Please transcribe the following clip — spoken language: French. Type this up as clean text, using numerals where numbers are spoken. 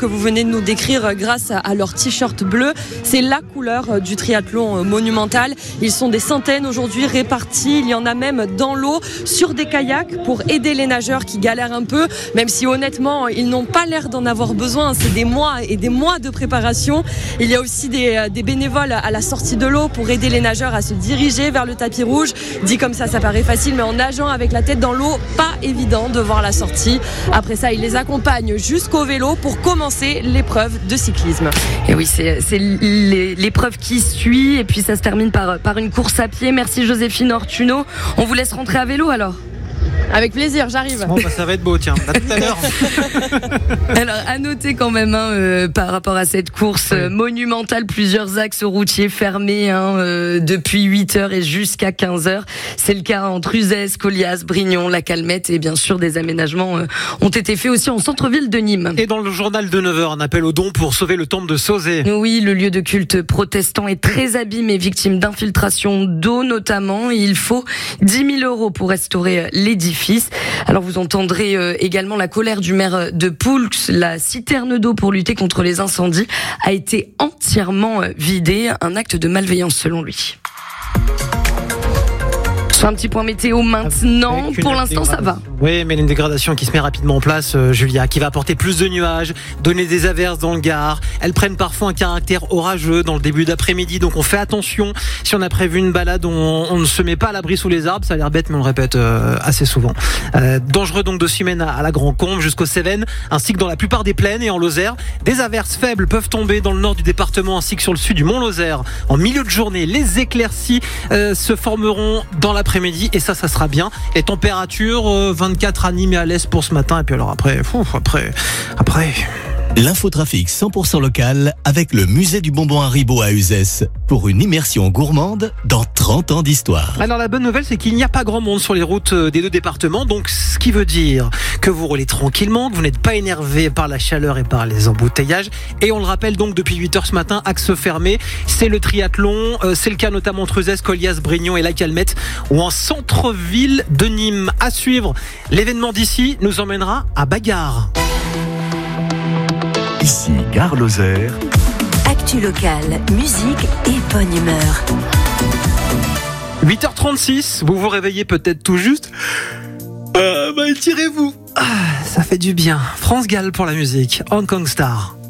que vous venez de nous décrire grâce à leur t-shirt bleu. C'est la couleur du triathlon monumental. Ils sont des centaines aujourd'hui répartis. Il y en a même dans l'eau sur des kayaks pour aider les nageurs qui galèrent un peu, même si honnêtement ils n'ont pas l'air d'en avoir besoin. C'est des mois et des mois de préparation. Il y a aussi des bénévoles à la sortie de l'eau pour aider les nageurs à se diriger vers le tapis rouge. Dit comme ça paraît facile, mais en nageant avec la tête dans l'eau, pas évident de voir la sortie. Après ça, ils les accompagnent jusqu'au vélo pour commencer l'épreuve de cyclisme. Et oui, c'est l'épreuve qui suit, et puis ça se termine par une course à pied. Merci Joséphine Ortuno. On vous laisse rentrer à vélo alors. Avec plaisir, j'arrive. Bon, ça va être beau, tiens. À tout à l'heure. Alors, à noter quand même, par rapport à cette course monumentale, plusieurs axes routiers fermés depuis 8h et jusqu'à 15h. C'est le cas entre Uzès, Colias, Brignon, La Calmette, et bien sûr des aménagements ont été faits aussi en centre-ville de Nîmes. Et dans le journal de 9h, un appel aux dons pour sauver le temple de Sauzet. Oui, le lieu de culte protestant est très abîmé, victime d'infiltration d'eau notamment. Il faut 10 000 € pour restaurer l'édifice. Alors vous entendrez également la colère du maire de Poulx. La citerne d'eau pour lutter contre les incendies a été entièrement vidée. Un acte de malveillance selon lui. Un petit point météo maintenant. Pour l'instant, ça va. Oui, mais une dégradation qui se met rapidement en place, Julia, qui va apporter plus de nuages, donner des averses dans le Gard. Elles prennent parfois un caractère orageux dans le début d'après-midi, donc on fait attention. Si on a prévu une balade, on ne se met pas à l'abri sous les arbres. Ça a l'air bête, mais on le répète assez souvent. Dangereux donc de Sumène à la Grand-Combe jusqu'aux Cévennes, ainsi que dans la plupart des plaines et en Lozère. Des averses faibles peuvent tomber dans le nord du département, ainsi que sur le sud du Mont-Lozère. En milieu de journée, les éclaircies se formeront dans l'après-midi, et ça sera bien. Les températures 24 à Nîmes et à l'Est pour ce matin, et puis alors après. L'infotrafic 100% local avec le musée du bonbon Haribo à Uzès pour une immersion gourmande dans 30 ans d'histoire. Alors la bonne nouvelle, c'est qu'il n'y a pas grand monde sur les routes des deux départements, donc ce qui veut dire que vous roulez tranquillement, que vous n'êtes pas énervé par la chaleur et par les embouteillages. Et on le rappelle donc depuis 8h ce matin, axe fermé, c'est le triathlon, c'est le cas notamment entre Uzès, Colias, Brignon et La Calmette, ou en centre-ville de Nîmes. À suivre, l'événement d'ici nous emmènera à Bagarre. Ici, Gare Lozère. Actu locale, musique et bonne humeur. 8h36, vous vous réveillez peut-être tout juste. Étirez-vous. Ça fait du bien. France Gall pour la musique. Hong Kong Star.